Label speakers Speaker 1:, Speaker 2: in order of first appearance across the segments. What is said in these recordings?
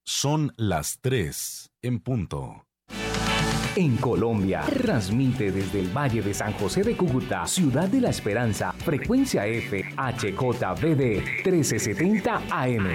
Speaker 1: Son las 3 en punto.
Speaker 2: En Colombia, transmite desde el Valle de San José de Cúcuta, Ciudad de la Esperanza, frecuencia F, HJBD 1370 AM.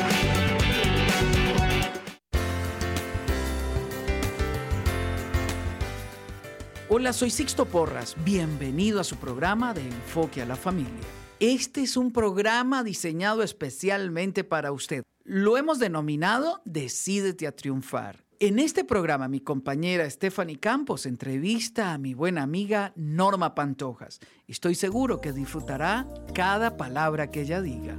Speaker 3: Hola, soy Sixto Porras. Bienvenido a su programa de Enfoque a la Familia. Este es un programa diseñado especialmente para usted. Lo hemos denominado Decídete a Triunfar. En este programa, mi compañera Stephanie Campos entrevista a mi buena amiga Norma Pantojas. Estoy seguro que disfrutará cada palabra que ella diga.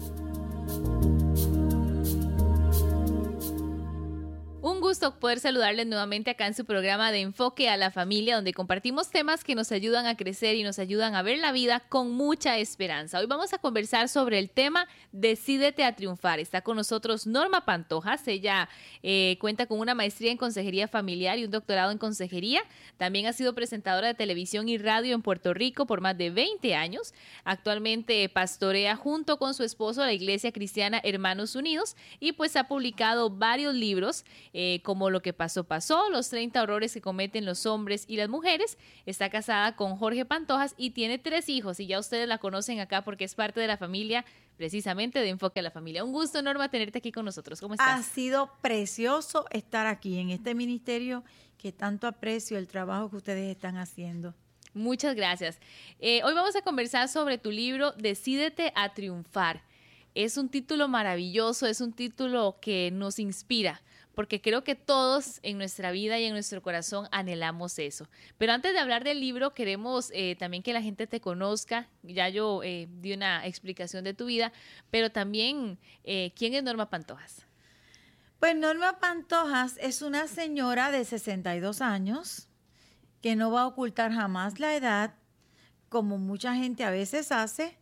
Speaker 4: Un gusto poder saludarles nuevamente acá en su programa de Enfoque a la Familia, donde compartimos temas que nos ayudan a crecer y nos ayudan a ver la vida con mucha esperanza. Hoy vamos a conversar sobre el tema Decídete a Triunfar. Está con nosotros Norma Pantojas. Ella cuenta con una maestría en consejería familiar y un doctorado en consejería. También ha sido presentadora de televisión y radio en Puerto Rico por más de 20 años. Actualmente pastorea junto con su esposo la Iglesia Cristiana Hermanos Unidos y pues ha publicado varios libros como Lo que pasó, los 30 horrores que cometen los hombres y las mujeres. Está casada con Jorge Pantojas y tiene 3 hijos y ya ustedes la conocen acá porque es parte de la familia precisamente de Enfoque a la Familia. Un gusto, Norma, tenerte aquí con nosotros. ¿Cómo estás?
Speaker 5: Ha sido precioso estar aquí en este ministerio que tanto aprecio el trabajo que ustedes están haciendo.
Speaker 4: Muchas gracias. Hoy vamos a conversar sobre tu libro Decídete a Triunfar. Es un título maravilloso, es un título que nos inspira, porque creo que todos en nuestra vida y en nuestro corazón anhelamos eso. Pero antes de hablar del libro, queremos también que la gente te conozca. Ya yo di una explicación de tu vida, pero también, ¿quién es Norma Pantojas?
Speaker 5: Pues Norma Pantojas es una señora de 62 años que no va a ocultar jamás la edad, como mucha gente a veces hace,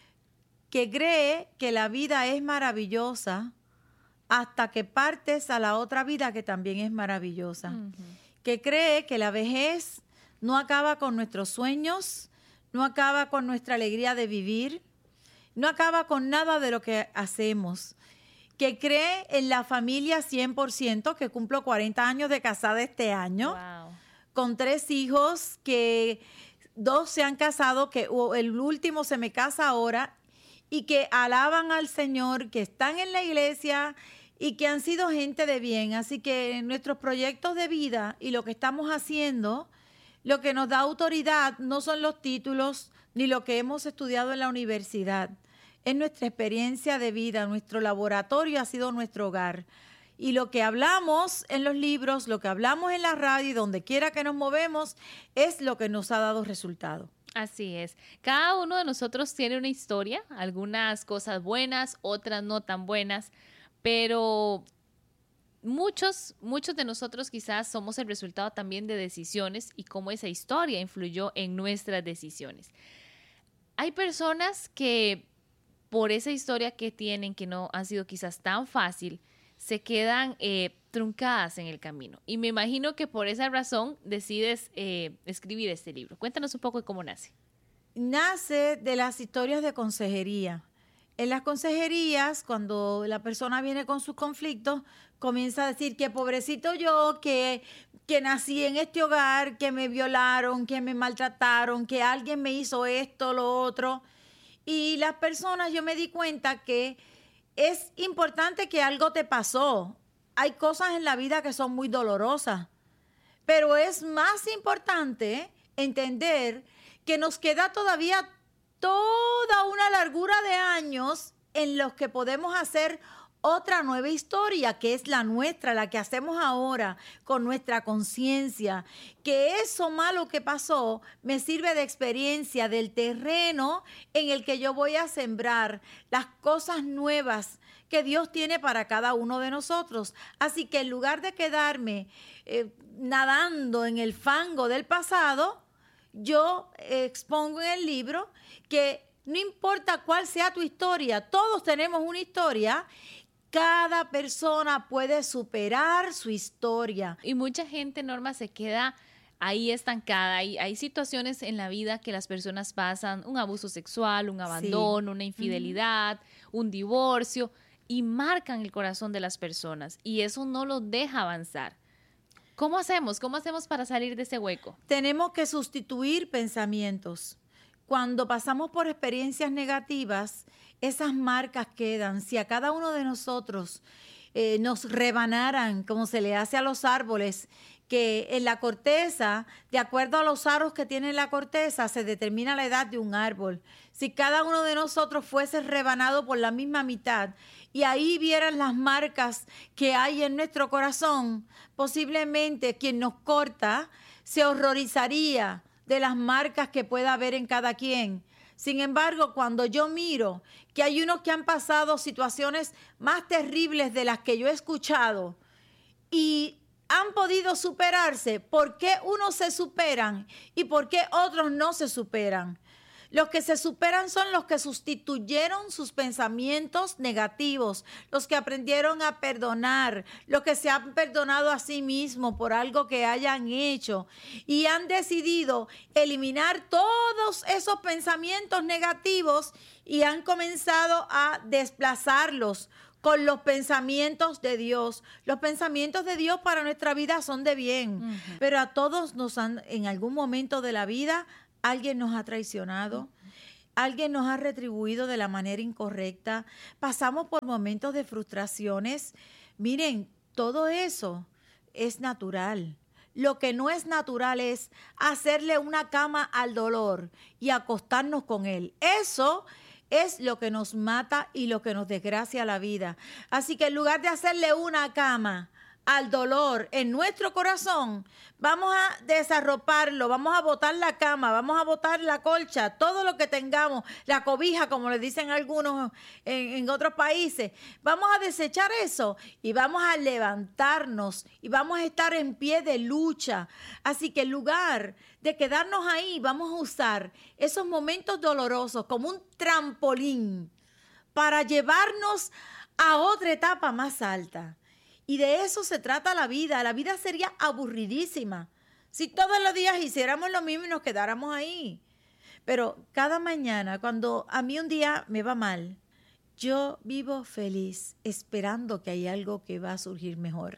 Speaker 5: que cree que la vida es maravillosa hasta que partes a la otra vida que también es maravillosa. Uh-huh. Que cree que la vejez no acaba con nuestros sueños, no acaba con nuestra alegría de vivir, no acaba con nada de lo que hacemos. Que cree en la familia 100%, que cumplo 40 años de casada este año, wow, con 3 hijos, que 2 se han casado, que el último se me casa ahora, y que alaban al Señor, que están en la iglesia y que han sido gente de bien. Así que nuestros proyectos de vida y lo que estamos haciendo, lo que nos da autoridad no son los títulos ni lo que hemos estudiado en la universidad. Es nuestra experiencia de vida, nuestro laboratorio ha sido nuestro hogar. Y lo que hablamos en los libros, lo que hablamos en la radio y donde quiera que nos movemos, es lo que nos ha dado resultado.
Speaker 4: Así es. Cada uno de nosotros tiene una historia, algunas cosas buenas, otras no tan buenas, pero muchos de nosotros quizás somos el resultado también de decisiones y cómo esa historia influyó en nuestras decisiones. Hay personas que por esa historia que tienen, que no ha sido quizás tan fácil, se quedan truncadas en el camino. Y me imagino que por esa razón decides escribir este libro. Cuéntanos un poco de cómo nace.
Speaker 5: Nace de las historias de consejería. En las consejerías, cuando la persona viene con sus conflictos, comienza a decir que pobrecito yo, que nací en este hogar, que me violaron, que me maltrataron, que alguien me hizo esto, lo otro. Y las personas, yo me di cuenta que es importante que algo te pasó. Hay cosas en la vida que son muy dolorosas, pero es más importante entender que nos queda todavía toda una largura de años en los que podemos hacer otra nueva historia, que es la nuestra, la que hacemos ahora con nuestra conciencia, que eso malo que pasó me sirve de experiencia del terreno en el que yo voy a sembrar las cosas nuevas que Dios tiene para cada uno de nosotros. Así que en lugar de quedarme nadando en el fango del pasado, yo expongo en el libro que no importa cuál sea tu historia, todos tenemos una historia. Cada persona puede superar su historia.
Speaker 4: Y mucha gente, Norma, se queda ahí estancada. Hay situaciones en la vida que las personas pasan, un abuso sexual, un abandono, una infidelidad, un divorcio, y marcan el corazón de las personas y eso no los deja avanzar. ¿Cómo hacemos? ¿Cómo hacemos para salir de ese hueco?
Speaker 5: Tenemos que sustituir pensamientos. Cuando pasamos por experiencias negativas, esas marcas quedan. Si a cada uno de nosotros nos rebanaran, como se le hace a los árboles, que en la corteza, de acuerdo a los aros que tiene la corteza, se determina la edad de un árbol. Si cada uno de nosotros fuese rebanado por la misma mitad y ahí vieran las marcas que hay en nuestro corazón, posiblemente quien nos corta se horrorizaría de las marcas que pueda haber en cada quien. Sin embargo, cuando yo miro que hay unos que han pasado situaciones más terribles de las que yo he escuchado y han podido superarse, ¿por qué unos se superan y por qué otros no se superan? Los que se superan son los que sustituyeron sus pensamientos negativos, los que aprendieron a perdonar, los que se han perdonado a sí mismos por algo que hayan hecho y han decidido eliminar todos esos pensamientos negativos y han comenzado a desplazarlos con los pensamientos de Dios. Los pensamientos de Dios para nuestra vida son de bien, pero a todos en algún momento de la vida, alguien nos ha traicionado, alguien nos ha retribuido de la manera incorrecta, pasamos por momentos de frustraciones. Miren, todo eso es natural. Lo que no es natural es hacerle una cama al dolor y acostarnos con él. Eso es lo que nos mata y lo que nos desgracia la vida. Así que en lugar de hacerle una cama al dolor en nuestro corazón, vamos a desarroparlo, vamos a botar la cama, vamos a botar la colcha, todo lo que tengamos, la cobija, como le dicen algunos en otros países. Vamos a desechar eso y vamos a levantarnos y vamos a estar en pie de lucha. Así que en lugar de quedarnos ahí, vamos a usar esos momentos dolorosos como un trampolín para llevarnos a otra etapa más alta. Y de eso se trata la vida. La vida sería aburridísima si todos los días hiciéramos lo mismo y nos quedáramos ahí. Pero cada mañana, cuando a mí un día me va mal, yo vivo feliz, esperando que hay algo que va a surgir mejor.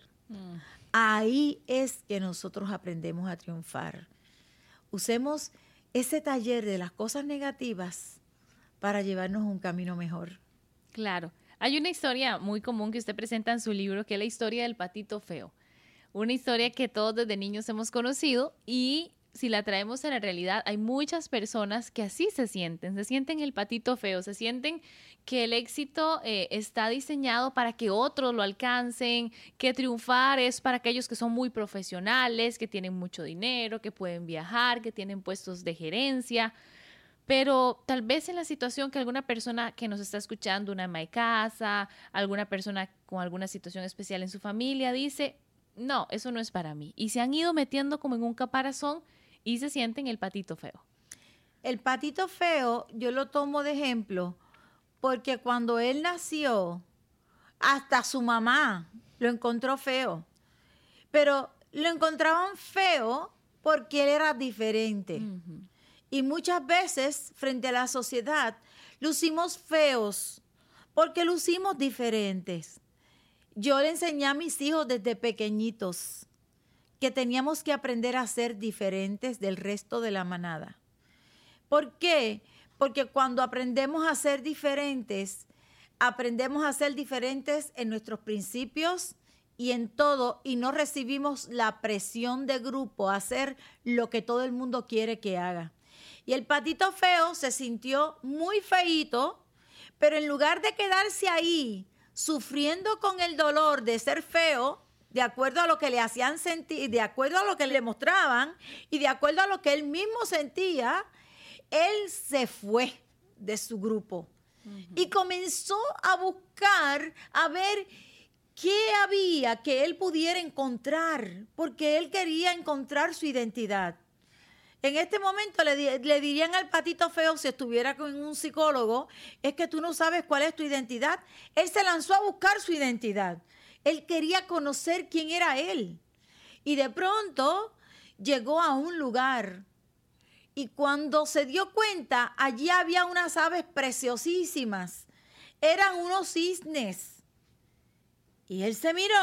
Speaker 5: Ahí es que nosotros aprendemos a triunfar. Usemos ese taller de las cosas negativas para llevarnos a un camino mejor.
Speaker 4: Claro. Hay una historia muy común que usted presenta en su libro, que es la historia del patito feo. Una historia que todos desde niños hemos conocido y si la traemos a la realidad, hay muchas personas que así se sienten el patito feo, se sienten que el éxito está diseñado para que otros lo alcancen, que triunfar es para aquellos que son muy profesionales, que tienen mucho dinero, que pueden viajar, que tienen puestos de gerencia. Pero tal vez en la situación que alguna persona que nos está escuchando, una ama de casa, alguna persona con alguna situación especial en su familia, dice, no, eso no es para mí. Y se han ido metiendo como en un caparazón y se sienten el patito feo.
Speaker 5: El patito feo yo lo tomo de ejemplo porque cuando él nació, hasta su mamá lo encontró feo. Pero lo encontraban feo porque él era diferente. Y muchas veces, frente a la sociedad, lucimos feos porque lucimos diferentes. Yo le enseñé a mis hijos desde pequeñitos que teníamos que aprender a ser diferentes del resto de la manada. ¿Por qué? Porque cuando aprendemos a ser diferentes en nuestros principios y en todo, y no recibimos la presión de grupo a hacer lo que todo el mundo quiere que haga. Y el patito feo se sintió muy feíto, pero en lugar de quedarse ahí sufriendo con el dolor de ser feo, de acuerdo a lo que le hacían sentir, de acuerdo a lo que le mostraban y de acuerdo a lo que él mismo sentía, él se fue de su grupo y comenzó a buscar, a ver qué había que él pudiera encontrar, porque él quería encontrar su identidad. En este momento le dirían al patito feo, si estuviera con un psicólogo, es que tú no sabes cuál es tu identidad. Él se lanzó a buscar su identidad. Él quería conocer quién era él. Y de pronto llegó a un lugar. Y cuando se dio cuenta, allí había unas aves preciosísimas. Eran unos cisnes. Y él se miró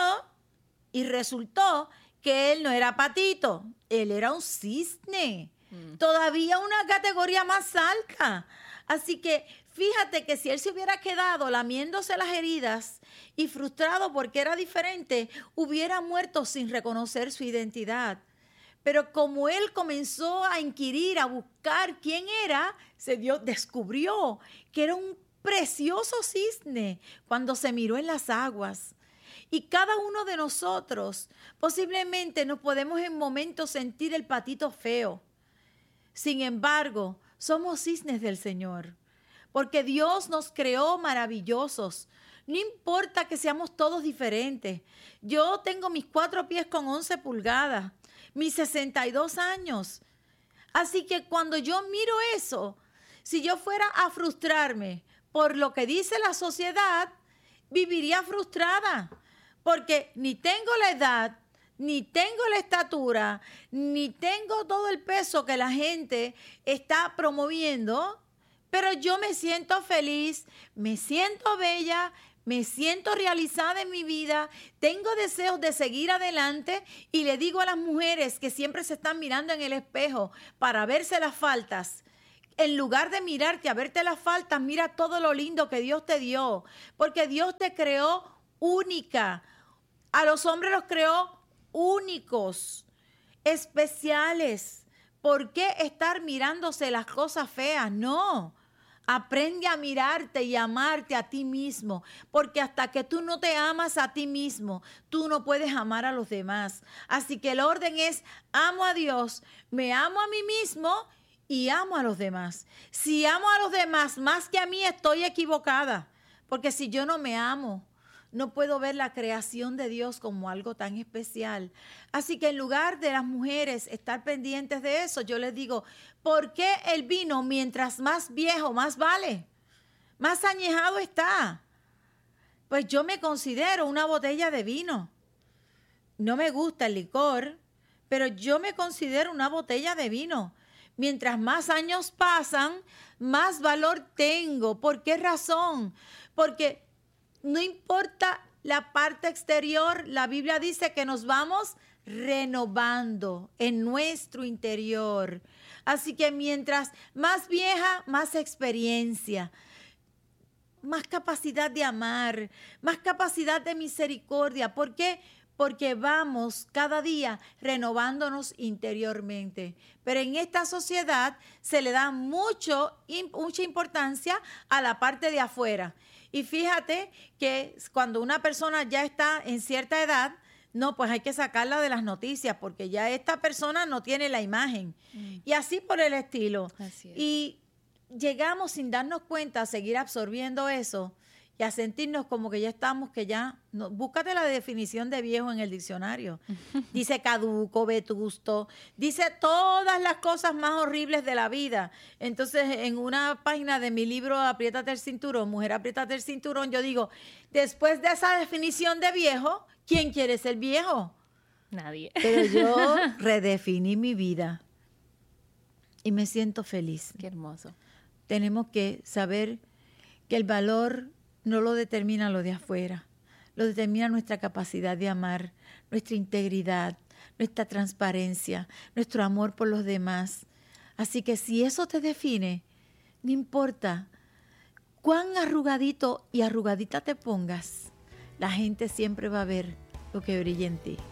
Speaker 5: y resultó que él no era patito, él era un cisne. Todavía una categoría más alta. Así que fíjate que si él se hubiera quedado lamiéndose las heridas y frustrado porque era diferente, hubiera muerto sin reconocer su identidad. Pero como él comenzó a inquirir, a buscar quién era, descubrió que era un precioso cisne cuando se miró en las aguas. Y cada uno de nosotros posiblemente nos podemos en momentos sentir el patito feo. Sin embargo, somos cisnes del Señor, porque Dios nos creó maravillosos. No importa que seamos todos diferentes. Yo tengo mis 4 pies con 11 pulgadas, mis 62 años. Así que cuando yo miro eso, si yo fuera a frustrarme por lo que dice la sociedad, viviría frustrada, porque ni tengo la edad, ni tengo la estatura, ni tengo todo el peso que la gente está promoviendo, pero yo me siento feliz, me siento bella, me siento realizada en mi vida, tengo deseos de seguir adelante y le digo a las mujeres que siempre se están mirando en el espejo para verse las faltas, en lugar de mirarte a verte las faltas, mira todo lo lindo que Dios te dio, porque Dios te creó única. A los hombres los creó únicos, especiales. ¿Por qué estar mirándose las cosas feas? No. Aprende a mirarte y amarte a ti mismo, porque hasta que tú no te amas a ti mismo, tú no puedes amar a los demás. Así que el orden es: amo a Dios, me amo a mí mismo y amo a los demás. Si amo a los demás más que a mí, estoy equivocada, porque si yo no me amo, no puedo ver la creación de Dios como algo tan especial. Así que en lugar de las mujeres estar pendientes de eso, yo les digo, ¿por qué el vino mientras más viejo, más vale? Más añejado está. Pues yo me considero una botella de vino. No me gusta el licor, pero yo me considero una botella de vino. Mientras más años pasan, más valor tengo. ¿Por qué razón? Porque no importa la parte exterior, la Biblia dice que nos vamos renovando en nuestro interior. Así que mientras más vieja, más experiencia, más capacidad de amar, más capacidad de misericordia. ¿Por qué? Porque vamos cada día renovándonos interiormente. Pero en esta sociedad se le da mucha importancia a la parte de afuera. Y fíjate que cuando una persona ya está en cierta edad, no, pues hay que sacarla de las noticias porque ya esta persona no tiene la imagen. Y así por el estilo.
Speaker 4: Así es.
Speaker 5: Y llegamos sin darnos cuenta a seguir absorbiendo eso y a sentirnos como que ya estamos, que ya... No, búscate la definición de viejo en el diccionario. Dice caduco, vetusto, dice todas las cosas más horribles de la vida. Entonces, en una página de mi libro Apriétate el cinturón, Mujer, apriétate el cinturón, yo digo, después de esa definición de viejo, ¿quién quiere ser viejo?
Speaker 4: Nadie.
Speaker 5: Pero yo redefiní mi vida y me siento feliz.
Speaker 4: Qué hermoso.
Speaker 5: Tenemos que saber que el valor no lo determina lo de afuera, lo determina nuestra capacidad de amar, nuestra integridad, nuestra transparencia, nuestro amor por los demás. Así que si eso te define, no importa cuán arrugadito y arrugadita te pongas, la gente siempre va a ver lo que brilla en ti.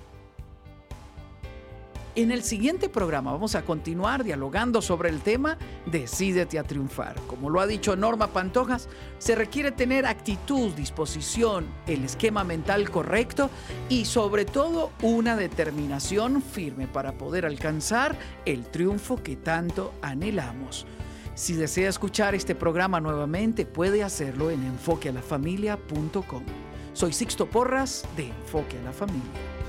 Speaker 3: En el siguiente programa vamos a continuar dialogando sobre el tema Decídete a triunfar. Como lo ha dicho Norma Pantojas, se requiere tener actitud, disposición, el esquema mental correcto y sobre todo una determinación firme para poder alcanzar el triunfo que tanto anhelamos. Si desea escuchar este programa nuevamente, puede hacerlo en enfoquealafamilia.com. Soy Sixto Porras de Enfoque a la Familia.